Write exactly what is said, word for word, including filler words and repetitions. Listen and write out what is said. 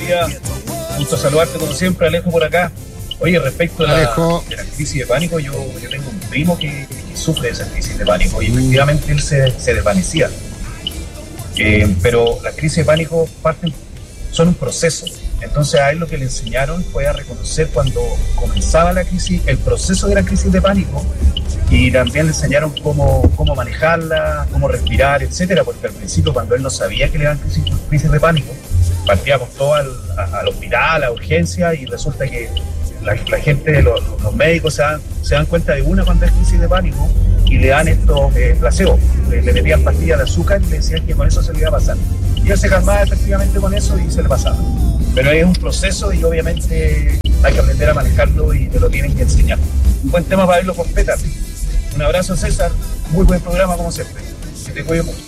días. Gusto saludarte como siempre, Alejo por acá. Oye, respecto a la, de la crisis de pánico, yo, yo tengo un primo que, que sufre de esa crisis de pánico y efectivamente él se, se desvanecía. Eh, pero las crisis de pánico parten, son un proceso. Entonces a él lo que le enseñaron fue a reconocer cuando comenzaba la crisis, el proceso de la crisis de pánico, y también le enseñaron cómo, cómo manejarla, cómo respirar, etcétera, porque al principio cuando él no sabía que le daban crisis, crisis de pánico, partíamos todos al, a, al hospital, a la urgencia, y resulta que la, la gente, los, los médicos se dan, se dan cuenta de una cuando es crisis de pánico y le dan estos eh, placebos, le, le metían pastillas de azúcar y le decían que con eso se le iba a pasar. Y él se calmaba efectivamente con eso y se le pasaba. Pero es un proceso y obviamente hay que aprender a manejarlo y te lo tienen que enseñar. Un buen tema para verlo completa. Un abrazo, César. Muy buen programa como siempre. Que te cuide mucho.